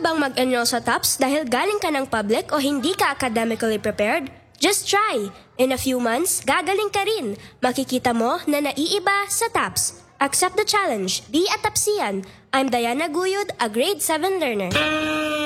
bang mag-enroll sa TOPS dahil galing ka ng public o hindi ka academically prepared? Just try! In a few months, gagaling ka rin. Makikita mo na naiiba sa TOPS. Accept the challenge. Be a TOPSian. I'm Diana Guyod, a grade 7 learner.